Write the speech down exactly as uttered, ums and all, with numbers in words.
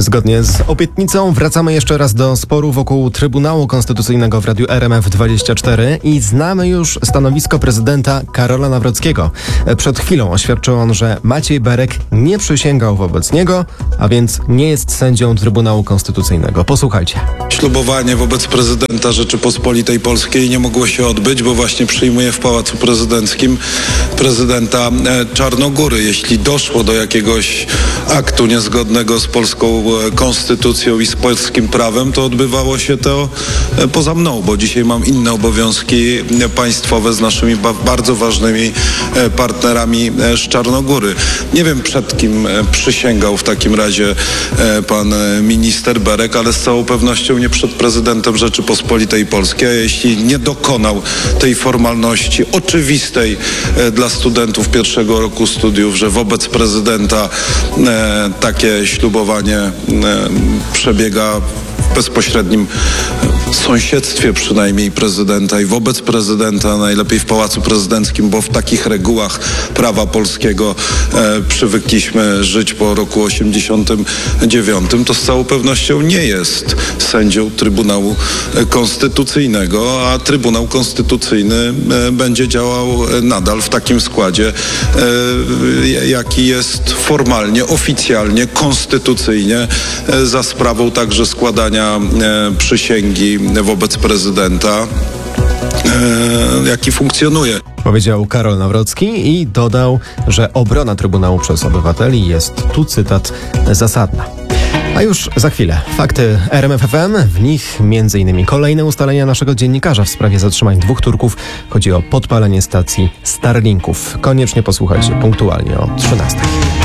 Zgodnie z obietnicą wracamy jeszcze raz do sporu wokół Trybunału Konstytucyjnego w Radiu R M F dwadzieścia cztery i znamy już stanowisko prezydenta Karola Nawrockiego. Przed chwilą oświadczył on, że Maciej Berek nie przysięgał wobec niego, a więc nie jest sędzią Trybunału Konstytucyjnego. Posłuchajcie. Ślubowanie wobec prezydenta Rzeczypospolitej Polskiej nie mogło się odbyć, bo właśnie przyjmuje w Pałacu Prezydenckim prezydenta Czarnogóry. Jeśli doszło do jakiegoś aktu niezgodnego z polską konstytucją i z polskim prawem, to odbywało się to poza mną, bo dzisiaj mam inne obowiązki państwowe z naszymi ba- bardzo ważnymi partnerami z Czarnogóry. Nie wiem, przed kim przysięgał w takim razie pan minister Berek, ale z całą pewnością nie przed prezydentem Rzeczypospolitej Polskiej, a jeśli nie dokonał tej formalności oczywistej dla studentów pierwszego roku studiów, że wobec prezydenta e, takie ślubowanie e, przebiega w bezpośrednim sąsiedztwie przynajmniej prezydenta i wobec prezydenta, najlepiej w Pałacu Prezydenckim, bo w takich regułach prawa polskiego e, przywykliśmy żyć po roku osiemdziesiątym dziewiątym, to z całą pewnością nie jest sędzią Trybunału Konstytucyjnego, a Trybunał Konstytucyjny e, będzie działał nadal w takim składzie, e, jaki jest formalnie, oficjalnie, konstytucyjnie, e, za sprawą także składania e, przysięgi wobec prezydenta, e, jaki funkcjonuje. Powiedział Karol Nawrocki i dodał, że obrona Trybunału przez obywateli jest, tu cytat, zasadna. A już za chwilę fakty R M F F M, w nich między innymi kolejne ustalenia naszego dziennikarza w sprawie zatrzymań dwóch Turków. Chodzi o podpalenie stacji Starlinków. Koniecznie posłuchajcie punktualnie o trzynastej.